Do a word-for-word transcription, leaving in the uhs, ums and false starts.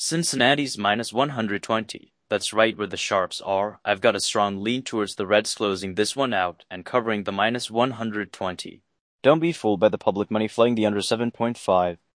Cincinnati's minus one hundred twenty. That's right where the sharps are. I've got a strong lean towards the Reds closing this one out and covering the minus one hundred twenty. Don't be fooled by the public money flying the under seven point five.